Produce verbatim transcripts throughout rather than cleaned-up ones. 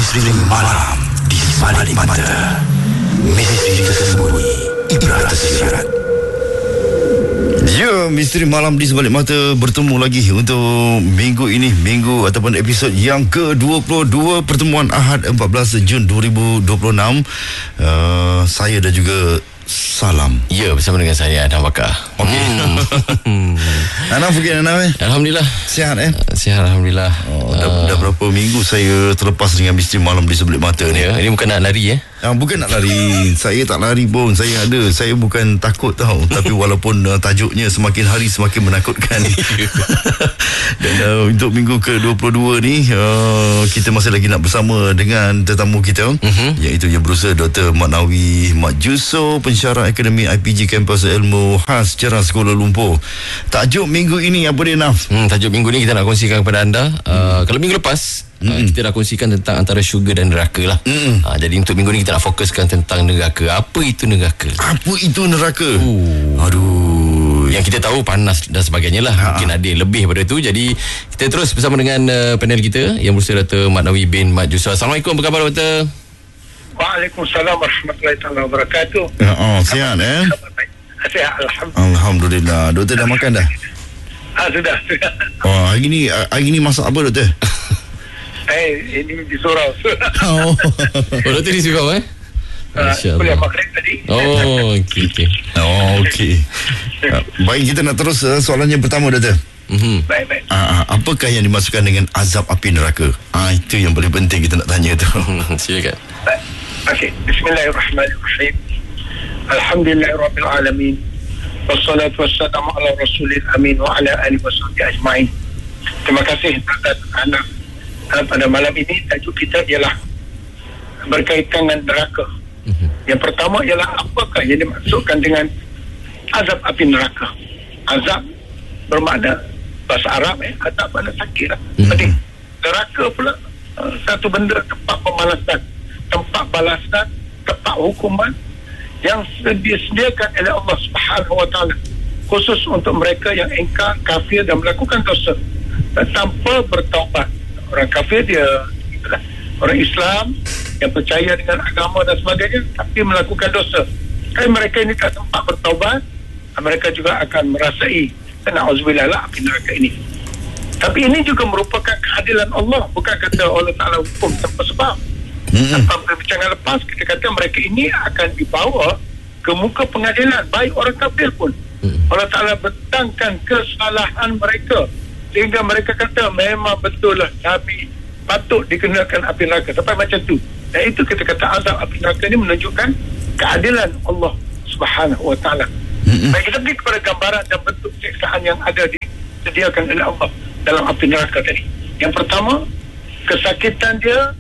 Misteri malam di balik mata. Misteri tersembunyi, ibrah tersirat. Ya, Misteri Malam di Sebalik Mata bertemu lagi untuk minggu ini, minggu ataupun episod yang ke dua puluh dua, pertemuan Ahad empat belas Jun dua ribu dua puluh enam. uh, Saya dan juga Salam. Ya, bersama dengan saya Adam Bakar. Okey. Hmm. Anam fikir Anam eh? Alhamdulillah. Sihat eh? Sihat Alhamdulillah. Oh, dah, uh, dah berapa minggu saya terlepas dengan Misteri Malam di Sebalik Mata ni. Ya, ini bukan nak lari eh? Ah, bukan nak lari. Saya tak lari pun. Saya ada. Saya bukan takut tau. Tapi walaupun uh, tajuknya semakin hari semakin menakutkan. Dan uh, untuk minggu ke dua puluh dua ni, uh, kita masih lagi nak bersama dengan tetamu kita, uh-huh. iaitu Yang Berusaha Doktor Mat Nawi Mat Juso, pensyarah Akademi I P G Kampus Ilmu Khas Ceras Kuala Lumpur. Tajuk minggu ini apa dia, Naf? Hmm, tajuk minggu ni kita nak kongsikan kepada anda. Uh, kalau minggu lepas Mm-hmm. Uh, kita dah kongsikan tentang antara syurga dan neraka lah. Mm-hmm. uh, Jadi untuk minggu ni kita nak fokuskan tentang neraka. Apa itu neraka? Apa itu neraka? Uh. Aduh, yang kita tahu panas dan sebagainya lah. Ha. Mungkin ada yang lebih daripada itu. Jadi kita terus bersama dengan uh, panel kita, Yang Berusaha Doktor Mat Nawi bin Mat Juso. Assalamualaikum, apa khabar Doktor? Waalaikumsalam warahmatullahi wabarakatuh. Ya, oh, sihat eh? Sihat, Alhamdulillah. Alhamdulillah. Doktor dah makan dah? Ah, sudah, sudah. Oh, hari ni hari ni masak apa Doktor? Eh, ini di surau. Oh, oh Doktor di surau eh? Kuliah maghrib tadi. Oh, okey, okey. Oh, okey. uh, baik, kita nak terus uh, soalan yang pertama Doktor. Mm-hmm. Baik, baik. Uh, apakah yang dimasukkan dengan azab api neraka? Ah, itu yang paling penting kita nak tanya tu. Silakan. Okey, bismillahirrahmanirrahim. Alhamdulillahirabbil alamin. Wassalatu wassalamu ala rasulil amin wa ala alihi wasahbihi ajmain. Terima kasih atas anak. Pada malam ini tajuk kita ialah berkaitan dengan neraka. Mm-hmm. Yang pertama ialah apakah yang dimaksudkan dengan azab api neraka. Azab bermakna bahasa Arab eh, azab makna sakit lah. Mm-hmm. Jadi neraka pula uh, satu benda, tempat pembalasan, tempat balasan, tempat hukuman yang disediakan oleh Allah Subhanahu Wa Taala khusus untuk mereka yang ingkar, kafir dan melakukan dosa dan tanpa bertaubat. Orang kafir dia itulah, orang Islam yang percaya dengan agama dan sebagainya tapi melakukan dosa. Kalau mereka ini tak sempat bertaubat, mereka juga akan merasai na'udzubillah lah api neraka ini. Tapi ini juga merupakan keadilan Allah. Bukan kata Allah Ta'ala hukum tanpa sebab. Mm-hmm. Tanpa perbincangan lepas kita kata mereka ini akan dibawa ke muka pengadilan, baik orang kafir pun. Mm-hmm. Allah Ta'ala bentangkan kesalahan mereka sehingga mereka kata memang betul lah kami patut dikenakan api neraka sampai macam tu. Dan itu kita kata azab api neraka ini menunjukkan keadilan Allah Subhanahu Wa Taala. Mm-hmm. Baik, kita pergi kepada gambaran dan bentuk siksaan yang ada disediakan oleh Allah dalam api neraka tadi. Yang pertama, kesakitan dia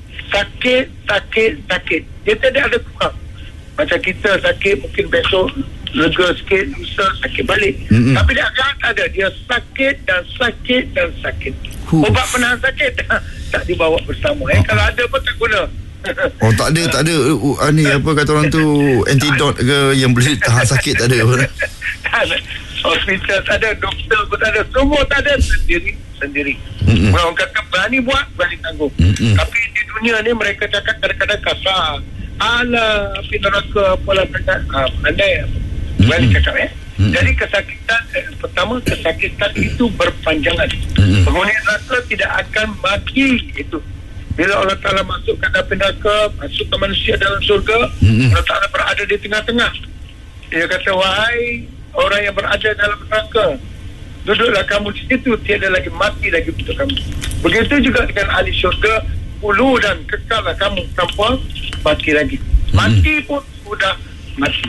sakit, sakit, sakit. Dia tidak ada kurang. Macam kita sakit mungkin besok lega sikit, lusa sakit balik. Mm-hmm. Tapi dia agak ada, dia sakit dan sakit dan sakit. Huh. Ubat penahan sakit tak dibawa bersama. Eh, oh. Kalau ada pun tak guna. Oh, tak ada, tak ada uh, ni apa kata orang tu, antidote ke yang boleh tahan sakit, tak ada apa? Tak ada. Hospital tak ada, doktor pun tak ada, semua tak ada, sendiri sendiri. Mm-hmm. Orang kata berani buat, berani tanggung. Mm-hmm. Tapi di dunia ni mereka cakap kadang-kadang kasar. Alah, api neraka apalah sangat. Ah, pandai. Berani mm-hmm. cakap eh. Mm-hmm. Jadi kesakitan eh, pertama, kesakitan itu berpanjangan. Mm-hmm. Penghuni neraka tidak akan mati itu. Bila Allah Ta'ala masukkan api neraka, masukkan manusia dalam surga, mm-hmm. Allah Ta'ala berada di tengah-tengah. Dia kata, wahai orang yang berada dalam neraka, duduklah kamu di situ, tiada lagi mati lagi untuk kamu. Begitu juga dengan ahli syurga, ulu dan kekallah kamu tanpa mati lagi. Mati pun sudah mati.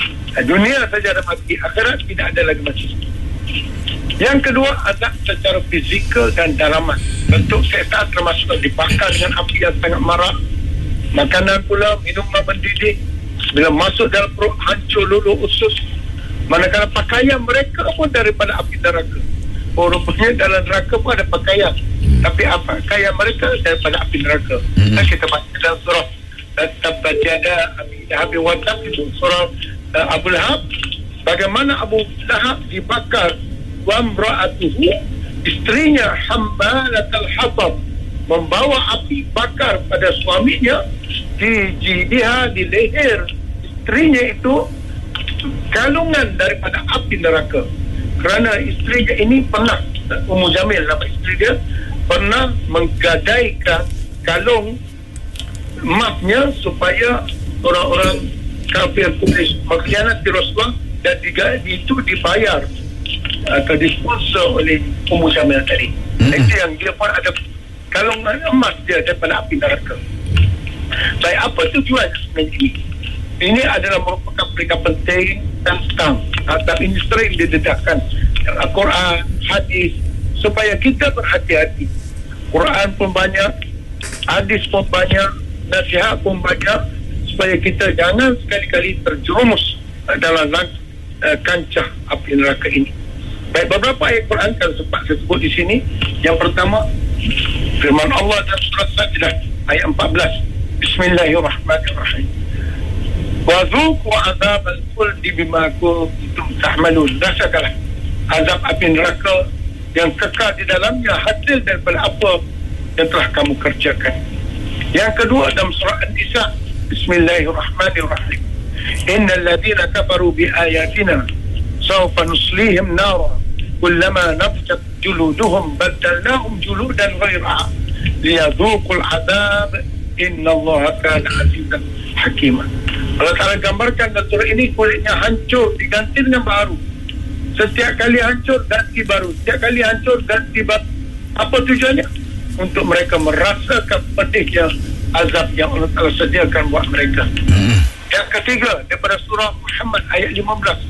Dunia saja ada mati, akhirat tidak ada lagi mati. Yang kedua, azab secara fizikal dan dalaman. Bentuk seksa termasuk dibakar dengan api yang sangat marah. Makanan pula, minuman mendidih. Bila masuk dalam perut, hancur luluh usus. Manakala pakaian mereka pun daripada api neraka. Oh, rupanya dalam neraka pun ada pakaian. Tapi apa pakaian mereka daripada api neraka. Mm-hmm. Dan kita baca dalam surah Tabbat yada Abi Lahab wa Tab, itu surah uh, Abu Lahab. Bagaimana Abu Lahab dibakar, wa imra'atuhu, istrinya hammalatul hatab, membawa api bakar pada suaminya di jidiha, di leher isterinya itu kalungan daripada api neraka. Kerana isterinya ini pernah, Ummu Jamil nama isteri dia, pernah menggadaikan kalung emasnya supaya orang-orang kafir Quraisy mengkhianati Rasulullah, dan diga, itu dibayar atau disponsor oleh Ummu Jamil tadi. Hmm. Itu yang dia pun ada kalung emas dia daripada api neraka. Baik, apa tujuan sebenarnya ini? Ini adalah merupakan perkara penting tentang atau ini sering didedahkan Al-Quran, hadis, supaya kita berhati-hati. Quran pun banyak, hadis pun banyak, nasihat pun banyak, supaya kita jangan sekali-kali terjerumus dalam uh, kancah api neraka ini. Baik, beberapa ayat Quran kan sempat saya sebut di sini. Yang pertama, firman Allah dalam surah Sajdah ayat empat belas. Bismillahirrahmanirrahim. Wa dzuqu adzabal khuldi bima kuntum ta'malun. Rasakanlah azab api neraka yang kekal di dalamnya hasil daripada apa yang telah kamu kerjakan. Yang kedua dalam surah An-Nisa, Bismillahirrahmanirrahim. Innal ladzina kafaru bi ayatina sawfa nuslihim nara kullama nafjat juluduhum badalnahum juludan ghayraha liyadhuqul adzab innallaha kana azizan hakima. Allah Ta'ala gambarkan dalam surah ini kulitnya hancur diganti dengan baru. Setiap kali hancur ganti baru, setiap kali hancur ganti baru. Apa tujuannya? Untuk mereka merasakan pedihnya azab yang Allah Ta'ala sediakan buat mereka. Hmm. Yang ketiga daripada surah Muhammad ayat lima belas.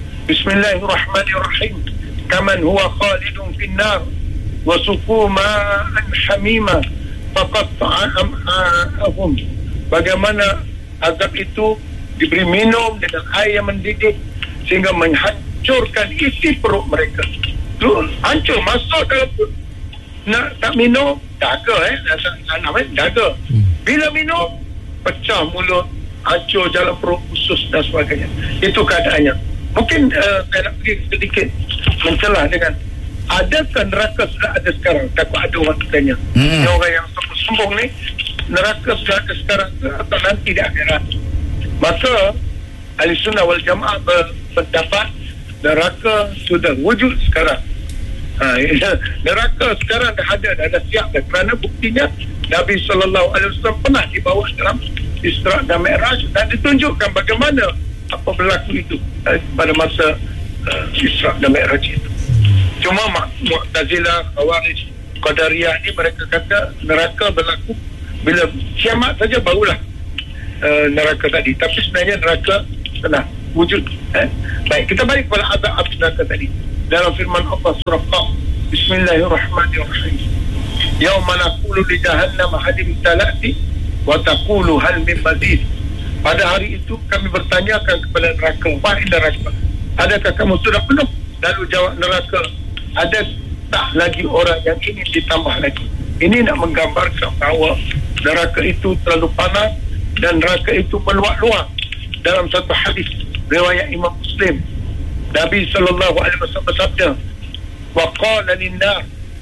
Bismillahirrahmanirrahim. Kaman huwa khalidun finnar wa suqu ma'an hamima faqatta'a am'a'ahum. Bagaimana azab itu diberi minum dengan air yang mendidih sehingga menghancurkan isi perut mereka. Tu hancur masuk dalam perut. Nak tak minum daga eh nak nak daga. Bila minum pecah mulut, hancur jalan perut, usus dan sebagainya. Itu keadaannya. Mungkin uh, saya nak pergi sedikit mencelah dengan adakah neraka sudah ada sekarang? Takut ada orang tanya. Hmm. Orang yang sombong ni, neraka sudah ada sekarang atau nanti di akhirat? Maka Ahli Sunnah wal Jamaah berpendapat neraka sudah wujud sekarang. Ha, neraka sekarang dah ada, dah ada siap dah. Kerana buktinya Nabi sallallahu alaihi wasallam pernah dibawa dalam Isra' dan Mi'raj dan ditunjukkan bagaimana apa berlaku itu eh, pada masa uh, Isra' dan Mi'raj itu. Cuma Mu'tazilah, Khawarij, Qadariyah ni mereka kata neraka berlaku bila kiamat saja barulah uh, neraka tadi. Tapi sebenarnya neraka telah wujud. Eh? Baik, kita balik kepada azab api neraka tadi. Dalam firman Allah surah Qaf, Bismillahirrahmanirrahim. Yauma naqulu li jahannam hadim talati wa taqulu hal min mazid. Pada hari itu kami bertanyakan kepada neraka, wahai neraka, adakah kamu sudah penuh? Lalu jawab neraka, ada tak lagi orang yang ingin ditambah lagi? Ini nak menggambarkan bahawa neraka itu terlalu panas dan neraka itu meluak-luak. Dalam satu hadis riwayat Imam Muslim, Nabi sallallahu alaihi wasallam bersabda, wa qala lin-nar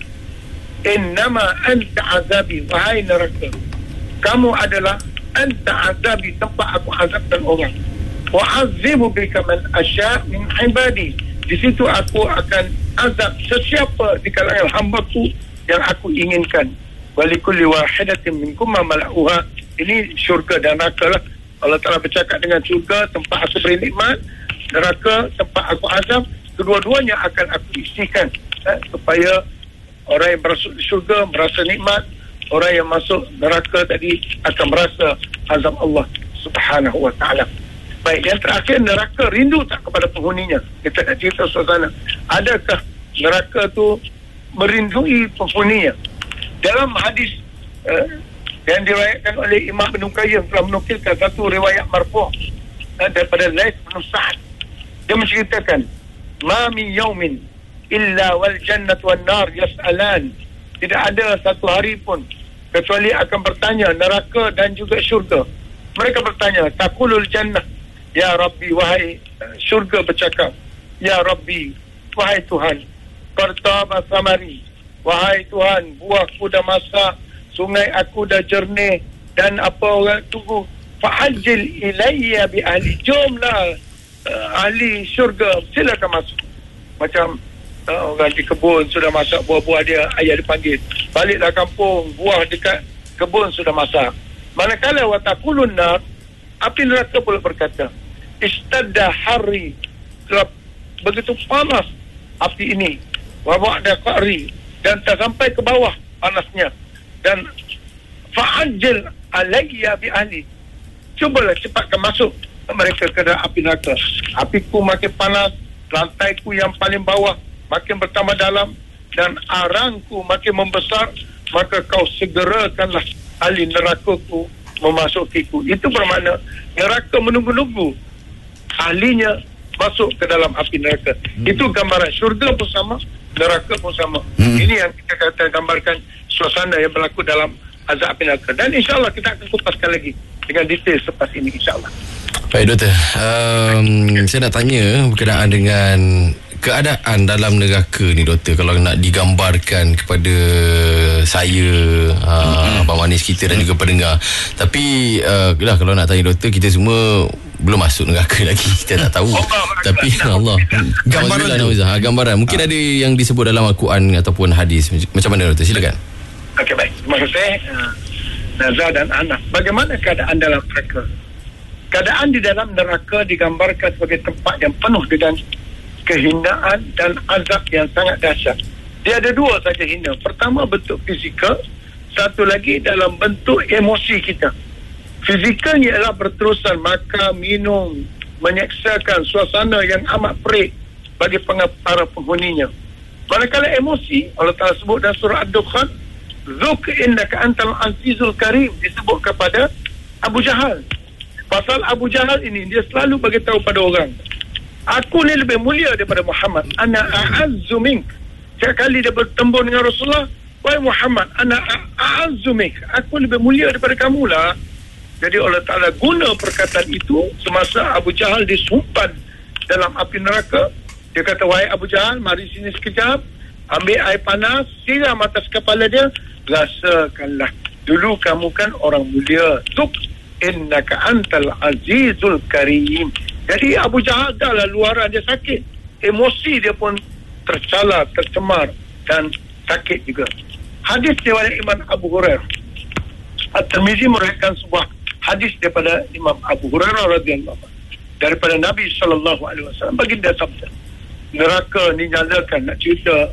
innama anta azabi, wahai neraka, kamu adalah anta azabi, tempat aku azabkan orang. Wa azibu bika man asya' min ibadi, di situ aku akan azab sesiapa di kalangan hamba-Ku yang aku inginkan. Wa likulli wahidatin minkum ma mala'uha, ini syurga dan neraka lah. Allah Ta'ala bercakap dengan syurga, tempat aku beri nikmat, neraka, tempat aku azab, kedua-duanya akan aku isikan eh, supaya orang yang masuk syurga merasa nikmat, orang yang masuk neraka tadi akan merasa azab Allah Subhanahu wa ta'ala. Baik, yang terakhir, neraka rindu tak kepada penghuninya? Kita nak cerita suasana. Adakah neraka tu merindui penghuninya? Dalam hadis eh, yang diriwayatkan oleh Imam Ibn Qayyim telah menukilkan satu riwayat marfu' eh, daripada Laits bin Sa'ad. Dia menceritakan, ma min yaumin illa wal jannatu wan nar yas'alan. Tidak ada satu hari pun kecuali akan bertanya neraka dan juga syurga. Mereka bertanya, taqulul jannah, ya Rabbi, wahai syurga bercakap, ya Rabbi, wahai Tuhan, qartaba samari, wahai Tuhan, buahku dah masak, sungai aku dah jernih dan apa orang tunggu fa'ajil ilayya bi ahli, jomlah uh, ahli syurga silakan masuk. Macam uh, orang di kebun sudah masak buah-buah dia, ayah dipanggil baliklah kampung, buah dekat kebun sudah masak. Manakala wa taqulun nar, api neraka pula berkata istadda hari, telah begitu panas api ini, wa ba'da qari, dan tak sampai ke bawah panasnya, dan fa'ajil alayya bi ahli, cubalah cepatkan masuk mereka ke dalam api neraka. Apiku makin panas, lantaiku yang paling bawah makin bertambah dalam, dan arangku makin membesar, maka kau segerakanlah ahli nerakaku memasukiku. Itu bermakna neraka menunggu-nunggu ahlinya masuk ke dalam api neraka. Hmm. Itu gambaran syurga pun sama, neraka pun sama. Hmm. Ini yang kita kata gambarkan suasana yang berlaku dalam azab api neraka. Dan insyaAllah kita akan kupaskan lagi dengan detail selepas ini, insyaAllah. Baik doktor, um, saya nak tanya berkenaan dengan keadaan dalam neraka ni doktor, kalau nak digambarkan kepada saya, uh, Abang Manis kita dan juga pendengar. Tapi uh, lah, kalau nak tanya doktor, kita semua belum masuk neraka lagi, kita tak tahu. Tapi Allah, gambaran tu, gambaran mungkin ada yang disebut dalam Al-Quran ataupun hadis. Macam mana doktor? Silakan. Okey, baik. Terima kasih uh, Nazar dan Anas. Bagaimana keadaan dalam neraka? Keadaan di dalam neraka digambarkan sebagai tempat yang penuh dengan kehinaan dan azab yang sangat dahsyat. Dia ada dua saja hina. Pertama bentuk fizikal, satu lagi dalam bentuk emosi kita. Fizikalnya ialah berterusan makan, minum, menyeksakan suasana yang amat perik bagi para penghuninya. Manakala emosi, Allah Ta'ala sebut dalam surah Ad-Dukhan, Zuk innaka antal azizul karim, disebut kepada Abu Jahal. Pasal Abu Jahal ini, dia selalu bagi tahu pada orang, aku ni lebih mulia daripada Muhammad. Ana a'azzu mink. Setiap kali dia bertembur dengan Rasulullah, wahai Muhammad, ana a'azzu mink, aku lebih mulia daripada kamu lah. Jadi Allah Ta'ala guna perkataan itu semasa Abu Jahal disumpan dalam api neraka. Dia kata, wahai Abu Jahal, mari sini sekejap, ambil air panas, siram atas kepala dia, rasakanlah, dulu kamu kan orang mulia. Tuk innaka antal azizul karim. Jadi Abu Jahal dah lah luaran dia sakit, emosi dia pun tercala, tercemar dan sakit juga. Hadis daripada Imam Abu Hurairah, At-Tirmizi meriwayatkan sebuah hadis daripada Imam Abu Hurairah radhiyallahu anhu daripada Nabi sallallahu alaihi wasallam. Baginda sabda, neraka ni nyalakan, nak cerita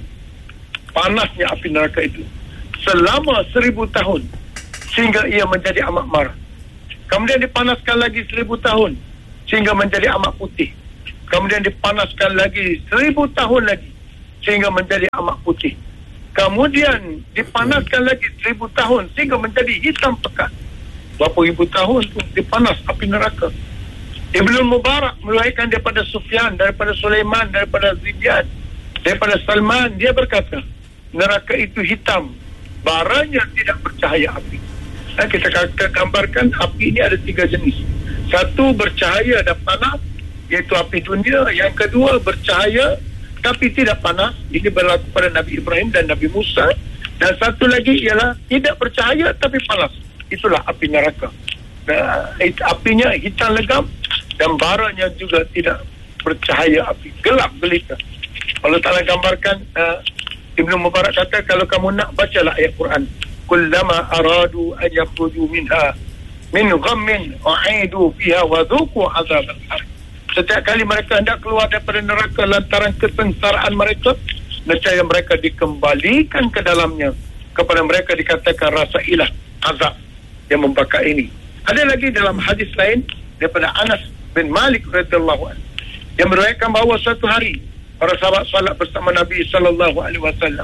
panasnya api neraka itu selama seribu tahun sehingga ia menjadi amat marah. Kemudian dipanaskan lagi seribu tahun sehingga menjadi amat putih. Kemudian dipanaskan lagi seribu tahun lagi sehingga menjadi amat putih. Kemudian dipanaskan lagi seribu tahun sehingga menjadi hitam pekat. Berapa ribu tahun tu dipanas api neraka. Ibnu Mubarak meriwayatkan daripada Sufyan, daripada Sulaiman, daripada Ziyad, daripada Salman, dia berkata, neraka itu hitam, baranya tidak bercahaya api. Dan kita gambarkan api ini ada tiga jenis. Satu bercahaya dan panas, iaitu api dunia. Yang kedua bercahaya tapi tidak panas, ini berlaku pada Nabi Ibrahim dan Nabi Musa. Dan satu lagi ialah tidak bercahaya tapi panas, itulah api neraka. Nah, apinya hitam legam dan baranya juga tidak bercahaya api, gelap gelita. Allah Ta'ala gambarkan, uh, Ibnu Mubarak kata, kalau kamu nak, bacalah ayat Quran, kullama aradu an yakhruju minha min ghammin u'idu fiha wa dhuqu azab al-har. Setiap kali mereka hendak keluar daripada neraka lantaran kesengsaraan mereka, nescaya mereka dikembalikan ke dalamnya. Kepada mereka dikatakan, rasailah azab yang membakar ini. Ada lagi dalam hadis lain daripada Anas bin Malik radhiyallahu anhu yang meriwayatkan bahawa suatu hari para sahabat salat bersama Nabi sallallahu alaihi wasallam.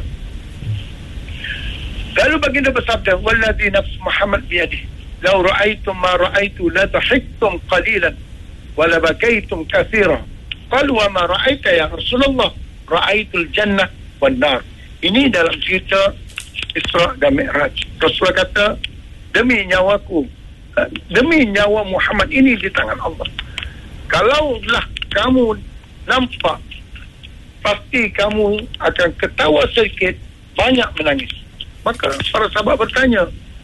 Lalu baginda bersabda, wallazi nafs Muhammad biyadihi, law ra'aitum ma ra'aitu la dhahiktum qalilan wa la bakaitum katsiran. Qalu wa ma ra'aita ya Rasulullah? Ra'aitul jannah wan nar. Ini dalam cerita Isra dan Mi'raj. Rasulullah kata, demi nyawaku, demi nyawa Muhammad ini di tangan Allah, kalaulah kamu nampak, pasti kamu akan ketawa sedikit, banyak menangis. Maka para sahabat bertanya,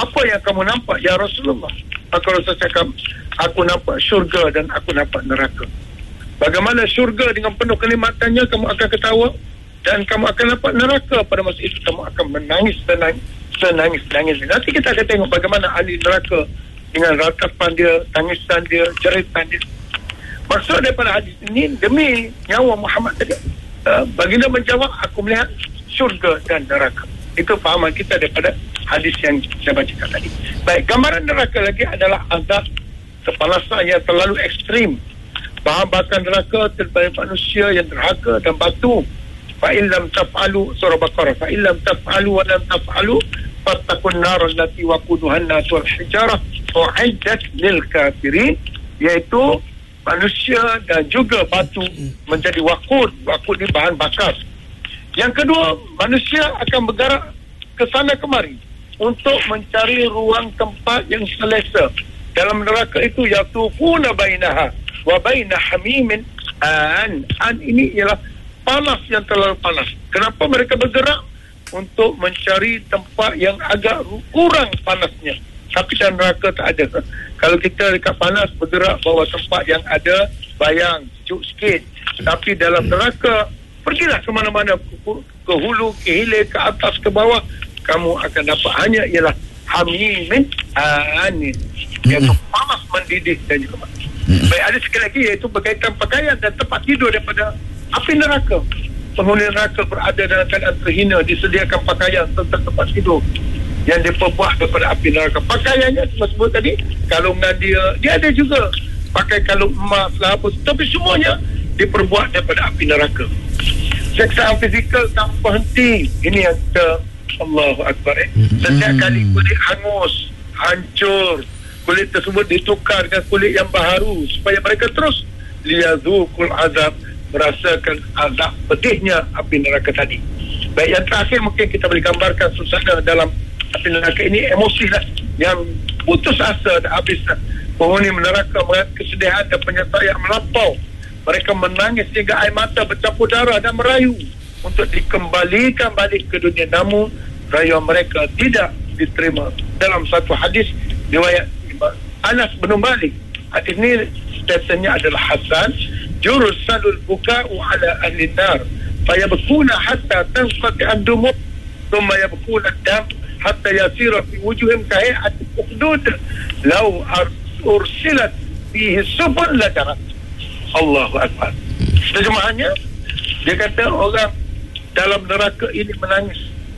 apa yang kamu nampak ya Rasulullah? Maka Rasulullah cakap, aku nampak syurga dan aku nampak neraka. Bagaimana syurga dengan penuh kenikmatannya, kamu akan ketawa, dan kamu akan nampak neraka pada masa itu kamu akan menangis senang senangis nangis. Nanti kita akan tengok bagaimana ahli neraka dengan ratapan dia, tangisan dia, jeritan dia. Maksud daripada hadis ini, demi nyawa Muhammad tadi, uh, baginda menjawab, aku melihat syurga dan neraka. Itu fahaman kita daripada hadis yang saya bacakan tadi. Baik, gambaran neraka lagi adalah azab kepanasan yang terlalu ekstrim. Bahan bakar neraka terhadap manusia yang derhaka dan batu. Fa'in lam taf'alu, surah Baqarah, fa'in lam taf'alu wa lam taf'alu fattakun nar allati waquduhan nas wal hijarah u'iddat lil kafirin, iaitu manusia dan juga batu menjadi waqud. Waqud ni bahan bakar. Yang kedua, manusia akan bergerak ke sana kemari untuk mencari ruang tempat yang selesa. Dalam neraka itu yatufuna bainaha wa baina hamimin an. An ini ialah panas yang terlalu panas. Kenapa mereka bergerak? Untuk mencari tempat yang agak kurang panasnya. Tapi dalam neraka tak ada. Kalau kita dekat panas bergerak bawa tempat yang ada bayang, sejuk sikit. Tapi dalam neraka, pergilah ke mana-mana, ke hulu, ke hilir, ke atas, ke bawah, kamu akan dapat hanya ialah hamimin anin, iaitu panas mendidih dan juga mati. Baik, ada sekali lagi iaitu berkaitan pakaian dan tempat tidur daripada api neraka. Penghuni neraka berada dalam keadaan terhina, disediakan pakaian serta tempat tidur yang diperbuat daripada api neraka. Pakaiannya saya sebut tadi, kalungan dia, dia ada juga pakai kalung emas lah apa, tapi semuanya diperbuat daripada api neraka. Seksaan fizikal tak berhenti. Ini yang kita, Allahu Akbar, eh. Setiap kali kulit hangus, hancur, kulit tersebut ditukar dengan kulit yang baharu supaya mereka terus liyazukul azab, merasakan azab pedihnya api neraka tadi. Baik, yang terakhir mungkin kita boleh gambarkan suasana dalam api neraka ini, emosi lah yang putus asa dan habis lah. Penghuni neraka mengalami kesedihan dan penyertaan melampau. Mereka menangis sehingga air mata bercampur darah dan merayu untuk dikembalikan balik ke dunia, namun rayuan mereka tidak diterima. Dalam satu hadis riwayat Anas bin Malik, hadis ini statusnya adalah hasan, jurus salul buka'u ala ahli nar fayabkuna hatta tanqati ad-dumu thumma yabkuna ad-dam hatta yasira fi wujuhim kahiyat ukhdud law ursilat fihi subul ladarat. Allahu Akbar. Terjemahannya, dia kata orang dalam neraka ini menangis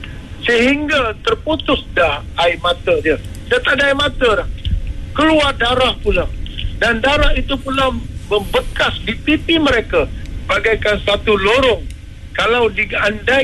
sehingga terputus dah air mata dia. Dia tak ada air mata dah. Keluar darah pula. Dan darah itu pula membekas di pipi mereka bagaikan satu lorong. Kalau diandai